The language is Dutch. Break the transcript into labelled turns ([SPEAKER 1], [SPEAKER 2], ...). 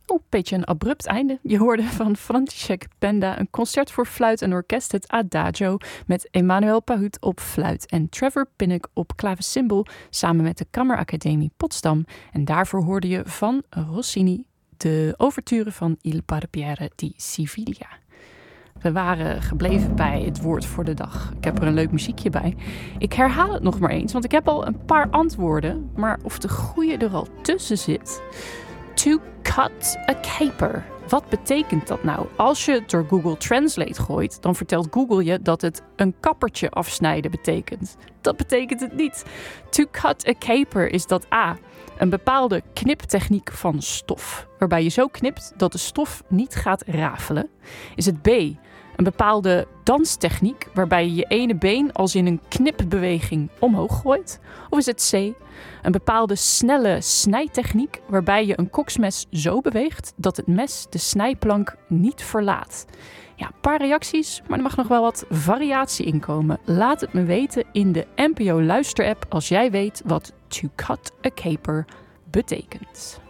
[SPEAKER 1] een beetje een abrupt einde. Je hoorde van František Benda een concert voor fluit en orkest, het Adagio, met Emanuel Pahut op fluit en Trevor Pinnock op klavecimbal, samen met de Kammeracademie Potsdam. En daarvoor hoorde je van Rossini de ouverture van Il Barbiere di Siviglia. We waren gebleven bij het woord voor de dag. Ik heb er een leuk muziekje bij. Ik herhaal het nog maar eens, want ik heb al een paar antwoorden. Maar of de goede er al tussen zit... To cut a caper. Wat betekent dat nou? Als je het door Google Translate gooit, dan vertelt Google je dat het een kappertje afsnijden betekent. Dat betekent het niet. To cut a caper is dat A, een bepaalde kniptechniek van stof, waarbij je zo knipt dat de stof niet gaat rafelen. Is het B, een bepaalde danstechniek waarbij je je ene been als in een knipbeweging omhoog gooit? Of is het C, een bepaalde snelle snijtechniek waarbij je een koksmes zo beweegt dat het mes de snijplank niet verlaat? Ja, een paar reacties, maar er mag nog wel wat variatie in komen. Laat het me weten in de NPO Luisterapp als jij weet wat to cut a caper betekent.